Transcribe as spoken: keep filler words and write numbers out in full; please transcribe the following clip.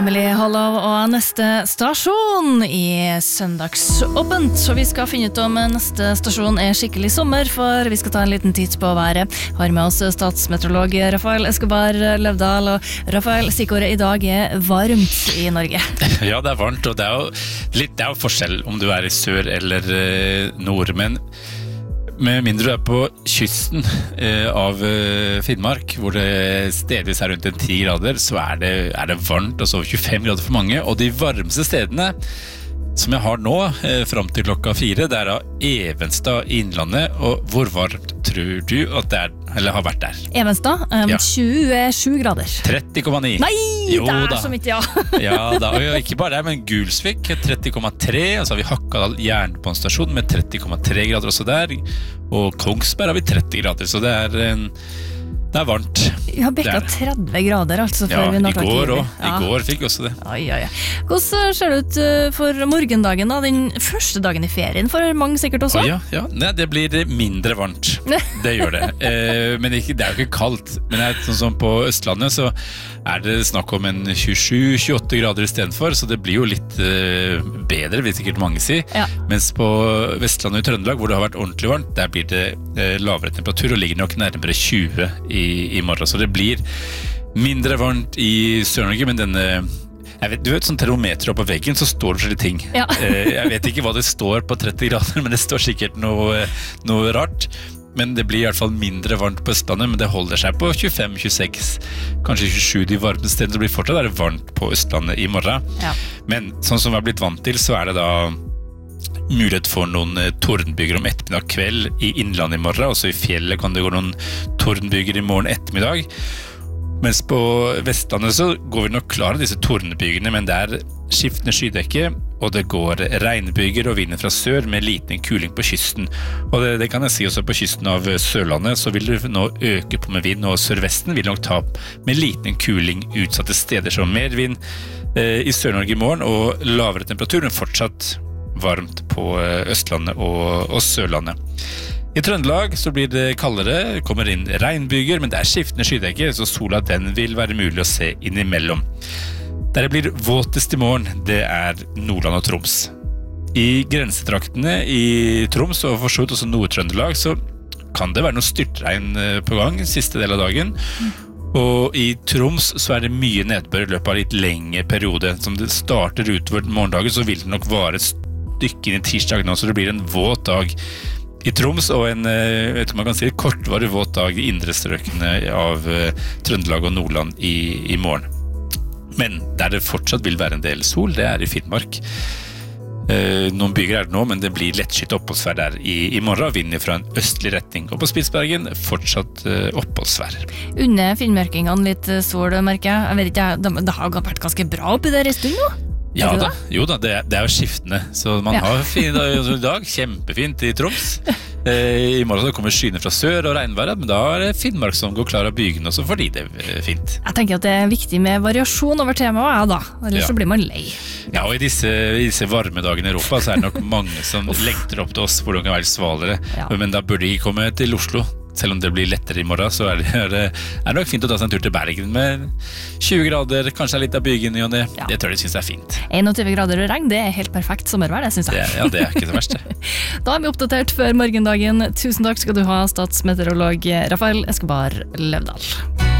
Emily Hollov og neste stasjon i Søndagsåpent. Så vi skal finne ut om neste stasjon er skikkelig sommer, for vi skal ta en liten titt på været. Har med oss statsmeteorolog Rafael Escobar Løvdahl. Og Rafael, stikkordet i dag er varmt i Norge. Ja, det er varmt, og det er jo, litt, det er jo forskjell om du er i sør eller nord, men med mindre du er på kysten eh, av eh, Finnmark, hvor det stedvis er rundt en ti grader, så er det, er det varmt, altså tjuefem grader for mange. Og de varmeste stedene som jeg har nå, eh, frem til klokka fire, det er da Evenstad i Innlandet. Og hvor varmt tror du at det er, eller har vært der? Evenstad, um, ja. tjuesju grader. tretti komma ni. Nei, jo, det er da. så midt, ja. Ja, da, og ikke bare det, men Gulsvik tretti komma tre, og så har vi Hakkadal jernbanestasjon med tretti komma tre grader også der, og Kongsberg har vi tretti grader, så det er en Det er varmt. Vi har bekket tretti grader, altså, før ja, vi nå i går også. Ja. I går fikk også det. Oi, oi, oi. Hvordan ser det ut for morgendagen, da? Den første dagen i ferien for mange sikkert også? Oh, ja, ja. Nei, det blir mindre varmt. Det gjør det. Eh, men ikke, det er jo ikke kaldt. Men det er sånn som på Østlandet, så er det snakk om en tjuesju til tjueåtte grader i stedet for, så det blir jo litt eh, bedre, vil sikkert mange si. Ja. Mens på Vestlandet og Trøndelag, hvor det har vært ordentlig varmt, der blir det eh, lavere temperatur, og ligger nok nærmere tjue i I, i morgen, så det blir mindre varmt i Sør-Norge, men denne jeg vet, du vet, sånn termometer opp på veggen, så står det forskjellige ting. Ja. Jeg vet ikke hva det står på tretti grader, men det står sikkert noe, noe rart. Men det blir i hvert fall mindre varmt på Østlandet, men det holder seg på tjuefem til tjueseks, kanskje tjuesju de varmeste stedene, så blir fortsatt være varmt på Østlandet i morgen. Ja. Men sånn som vi har blitt vant til, så er det da mulighet for noen tordenbyger om ettermiddag kveld i Innlandet i morgen, også i fjellet kan det gå noen tordenbyger i morgen ettermiddag. Mens på Vestlandet så går vi nok klar av disse tordenbygene, men det er skiftende skydekke, og det går regnbyger og vinden fra sør med liten kuling på kysten. Og det, det kan jeg si også på kysten av Sørlandet, så vil det nå øke på med vind, og sørvesten vil nok ta med liten kuling utsatte steder som mer vind eh, i Sør-Norge i morgen, og lavere temperatur, men fortsatt varmt på Østlandet og, og Sørlandet. I Trøndelag så blir det kaldere, kommer inn regnbyger, men det er skiftende skydekke, så sola den vil være mulig å se innimellom. Der det blir våtest i morgen, det er Nordland og Troms. I grensetraktene i Troms og for så vidt også Nord-Trøndelag, så kan det være noe styrtregn på gang siste del av dagen. Og i Troms så er det mye nedbør i løpet av litt lengre periode. Som det starter utover morgendagen, så vil det nok vare et stykke inn i tirsdag nå, så det blir en våt dag i Troms, og en, vet du, man kan si, kortvarig våt dag i indre strøkene av Trøndelag og Nordland i, i morgen. Men der det fortsatt vil være en del sol, det er i Finnmark. Eh, noen byer er det nå, men det blir lettskytt oppholdsvær der i, i morgen, vinner fra en østlig retning. Og på Spitsbergen fortsatt eh, oppholdsvær. Under finnmarkingene litt sol, merker jeg. Jeg vet ikke, det, det har vært ganske bra oppi der i stund nå. Ja da, jo da, det er, det er jo skiftende, så man ja. Har fine dager i dag, kjempefint i Troms. Eh, I morgen så kommer skyene fra sør og regnværet, men da er det Finnmark som går klar av bygene, og så får de det fint. Jeg tenker at det er viktig med variasjon over temaet, ja da, ellers ja. Så blir man lei. Ja, og i disse, i disse varme dagene i Europa, så er det nok mange som lengter opp til oss, hvor de kan være svalere, ja. Men da burde de komme til Oslo. Selv om det blir lettere i morgen, så er det, er det er nok fint å ta seg en tur til Bergen med tjue grader, kanskje litt av bygen i og det. Ja. Det tror jeg de synes er fint. tjueen grader og regn, det er helt perfekt sommervær, det synes jeg. Det, ja, det er ikke det verste. Da er vi oppdatert før morgendagen. Tusen takk skal du ha, statsmeteorolog Rafael Escobar Løvdahl.